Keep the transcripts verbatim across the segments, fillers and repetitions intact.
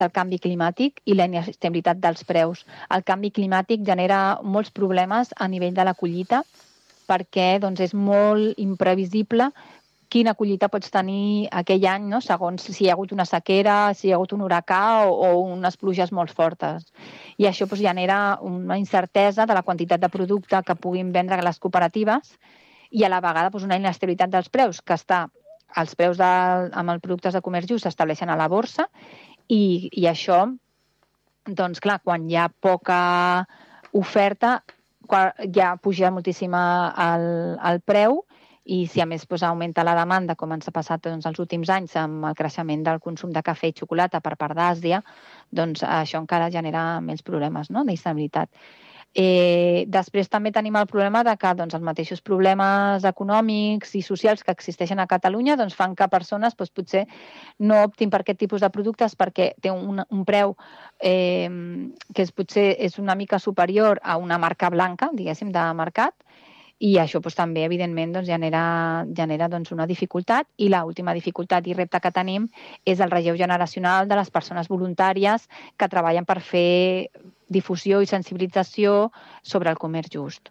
del canvi climàtic i la inestabilitat dels preus. El canvi climàtic genera molts problemes a nivell de la collita perquè doncs, és molt imprevisible quina collita pots tenir aquell any, no? Segons si hi ha hagut una sequera, si hi ha hagut un huracà o, o unes pluges molt fortes. I això doncs, genera una incertesa de la quantitat de producte que puguin vendre les cooperatives i a la vegada doncs, una inestabilitat dels preus, que està, els preus de, amb els productes de comerç just s'estableixen a la borsa i, i això, doncs clar, quan hi ha poca oferta, ja puja moltíssim el, el preu i si a més doncs, augmenta la demanda, com ens ha passat doncs, els últims anys amb el creixement del consum de cafè i xocolata per part d'Àsia, doncs això encara genera més problemes, no?, d'inestabilitat. Eh, després també tenim el problema de que doncs, els mateixos problemes econòmics i socials que existeixen a Catalunya doncs, fan que persones doncs, potser no optin per aquest tipus de productes perquè té un, un preu eh, que és, potser és una mica superior a una marca blanca, diguéssim, de mercat, i això doncs, també, evidentment, doncs, genera, genera doncs, una dificultat. I l'última dificultat i repte que tenim és el relleu generacional de les persones voluntàries que treballen per fer difusió i sensibilització sobre el comerç just.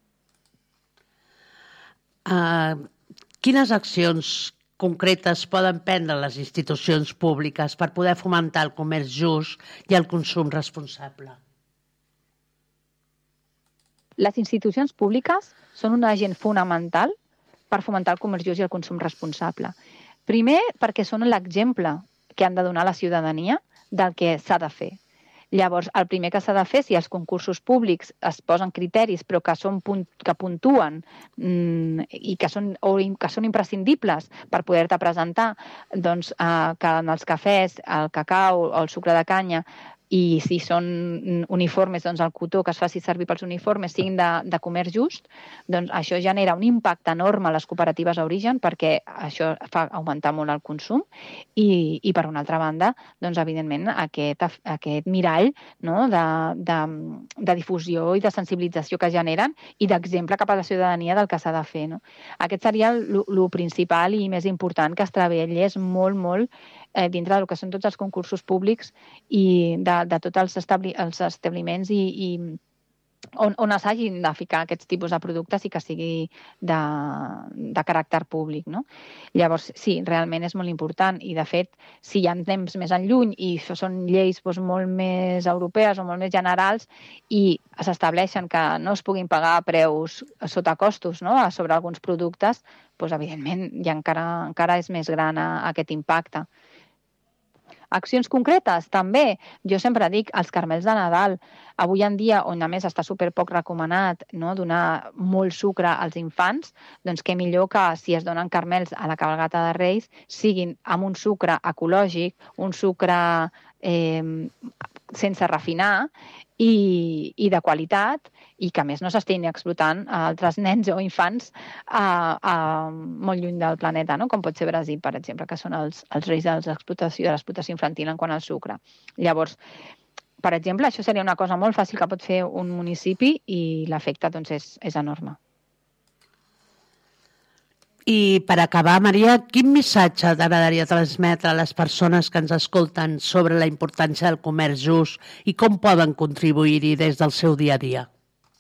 Uh, quines accions concretes poden prendre les institucions públiques per poder fomentar el comerç just i el consum responsable? Les institucions públiques són un agent fonamental per fomentar el comerç just i el consum responsable. Primer, perquè són l'exemple que han de donar a la ciutadania del que s'ha de fer. Llavors, el primer que s'ha de fer, si els concursos públics es posen criteris però que, són, que puntuen mmm, i que són, o que són imprescindibles per poder-te presentar doncs, eh, que en els cafès, el cacau o el sucre de canya i si són uniformes, doncs el cotó que es faci servir pels uniformes siguin de, de comerç just, doncs això genera un impacte enorme a les cooperatives d'origen perquè això fa augmentar molt el consum i, i per una altra banda, doncs evidentment aquest, aquest mirall, no, de, de, de difusió i de sensibilització que generen i d'exemple cap a la ciutadania del que s'ha de fer. No? Aquest seria el principal i més important que es treballés molt, molt eh, dintre del que són tots els concursos públics i de, de tots els, establi, els establiments i, i on, on s'hagin de ficar aquests tipus de productes i que sigui de, de caràcter públic. No? Llavors, sí, realment és molt important i, de fet, si hi ha temps més enlluny i són lleis doncs, molt més europees o molt més generals i s'estableixen que no es puguin pagar preus sota costos, no? sobre alguns productes, doncs, evidentment, ja encara, encara és més gran a, a aquest impacte. Accions concretes, també. Jo sempre dic, els caramels de Nadal, avui en dia, on a més està superpoc recomanat no, donar molt sucre als infants, doncs què millor que si es donen caramels a la cabalgata de Reis siguin amb un sucre ecològic, un sucre eh, sense refinar i, i de qualitat i que a més no s'estiguin explotant a altres nens o infants a, a, molt lluny del planeta, no? Com pot ser Brasil, per exemple, que són els, els reis de l'explotació, de l'explotació infantil en quant al sucre. Llavors, per exemple, això seria una cosa molt fàcil que pot fer un municipi i l'efecte doncs, és, és enorme. I per acabar, Maria, quin missatge t'agradaria transmetre a les persones que ens escolten sobre la importància del comerç just i com poden contribuir-hi des del seu dia a dia?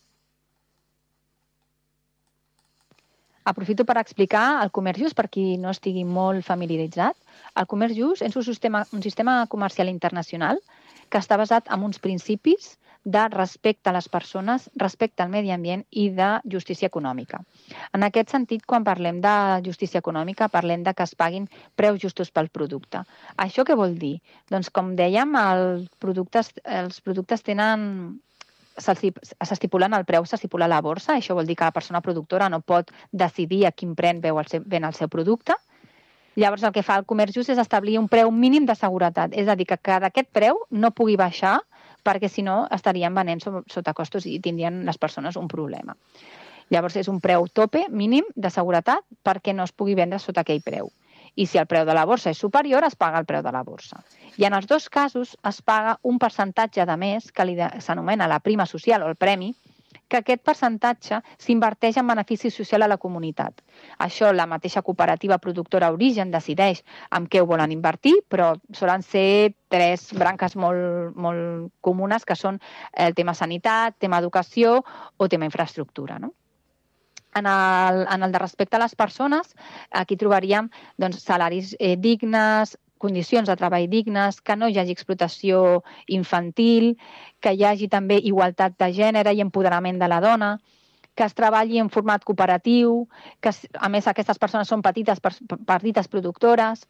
Aprofito per explicar el comerç just per qui no estigui molt familiaritzat. El comerç just és un sistema, un sistema comercial internacional que està basat en uns principis de respecte a les persones, respecte al medi ambient i de justícia econòmica. En aquest sentit, quan parlem de justícia econòmica, parlem de que es paguin preus justos pel producte. Això què vol dir? Doncs, com dèiem, els productes, els productes tenen... s'estipulen el preu, s'estipula a la borsa, això vol dir que la persona productora no pot decidir a quin preu veu el seu, ven el seu producte. Llavors el que fa el comerç just és establir un preu mínim de seguretat, és a dir, que, que d'aquest preu no pugui baixar perquè si no estarien venent sota costos i tindrien les persones un problema. Llavors és un preu tope mínim de seguretat perquè no es pugui vendre sota aquell preu. I si el preu de la borsa és superior, es paga el preu de la borsa. I en els dos casos es paga un percentatge de més que s'anomena la prima social o el premi, que aquest percentatge s'inverteix en benefici social a la comunitat. Això la mateixa cooperativa productora Origen decideix amb què ho volen invertir, però solen ser tres branques molt, molt comunes, que són el tema sanitat, tema educació o tema infraestructura, no? En el, en el de respecte a les persones, aquí trobaríem doncs, salaris eh, dignes, condicions de treball dignes, que no hi hagi explotació infantil, que hi hagi també igualtat de gènere i empoderament de la dona, que es treballi en format cooperatiu, que a més aquestes persones són petites, petites productores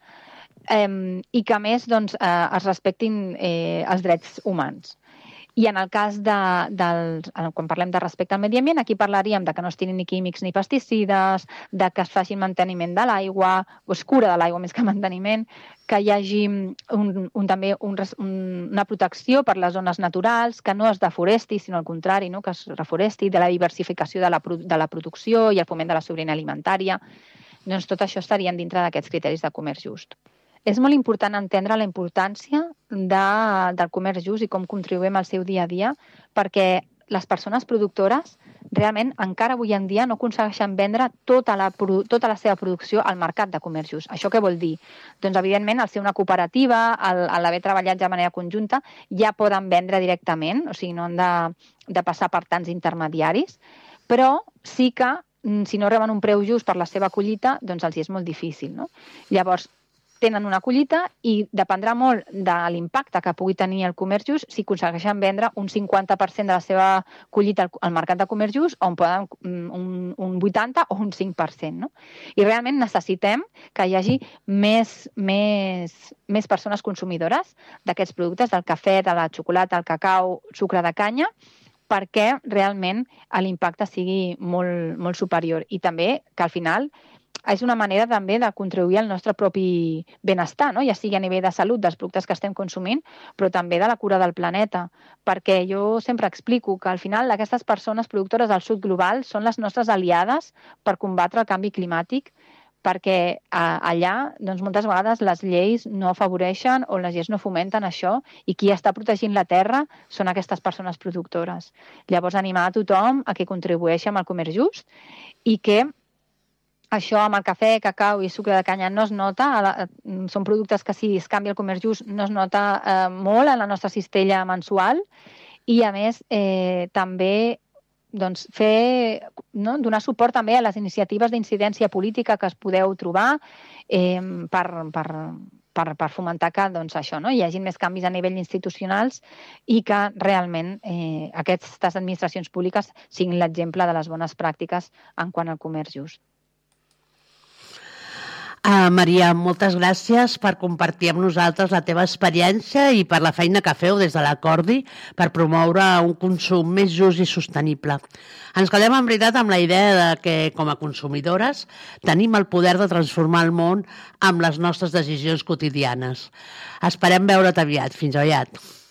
eh, i que a més doncs, eh, es respectin eh, els drets humans. I en el cas de, del, quan parlem de respecte al medi ambient, aquí parlaríem de que no es tirin ni químics ni pesticides, de que es faci manteniment de l'aigua, o es cura de l'aigua més que manteniment, que hi hagi un, un, també un, un, una protecció per les zones naturals, que no es deforesti, sinó al contrari, no? Que es reforesti, de la diversificació de la, de la producció i el foment de la sobirania alimentària. Doncs tot això estarien dintre d'aquests criteris de comerç just. És molt important entendre la importància de, del comerç just i com contribuïm al seu dia a dia, perquè les persones productores realment encara avui en dia no aconsegueixen vendre tota la, tota la seva producció al mercat de comerç just. Això què vol dir? Doncs, evidentment, al ser una cooperativa, al, al haver treballat de manera conjunta, ja poden vendre directament, o sigui, no han de, de passar per tants intermediaris, però sí que, si no reben un preu just per la seva collita, doncs els és molt difícil, no? Llavors, tenen una collita i dependrà molt de l'impacte que pugui tenir el comerç just si aconsegueixen vendre un cinquanta per cent de la seva collita al mercat de comerç just o en poden un, un vuitanta o un cinc per cent. No? I realment necessitem que hi hagi més, més, més persones consumidores d'aquests productes, del cafè, de la xocolata, el cacau, sucre de canya, perquè realment l'impacte sigui molt, molt superior. I també que al final és una manera també de contribuir al nostre propi benestar, no? Ja sigui a nivell de salut dels productes que estem consumint, però també de la cura del planeta, perquè jo sempre explico que al final aquestes persones productores del sud global són les nostres aliades per combatre el canvi climàtic, perquè allà doncs, moltes vegades les lleis no afavoreixen o les lleis no fomenten això i qui està protegint la terra són aquestes persones productores. Llavors, animar a tothom a que contribueixi amb el comerç just i que això amb el cafè, cacau i sucre de canya no es nota, són productes que si es canvia el comerç just no es nota eh, molt en la nostra cistella mensual i a més eh, també doncs, fer, no? donar suport també a les iniciatives d'incidència política que es podeu trobar eh, per, per, per, per fomentar que doncs, això, no? hi hagi més canvis a nivell institucionals i que realment eh, aquestes administracions públiques siguin l'exemple de les bones pràctiques en quant al comerç just. Uh, Maria, moltes gràcies per compartir amb nosaltres la teva experiència i per la feina que feu des de l'Acordi per promoure un consum més just i sostenible. Ens quedem en veritat amb la idea de que, com a consumidores, tenim el poder de transformar el món amb les nostres decisions quotidianes. Esperem veure't aviat. Fins aviat.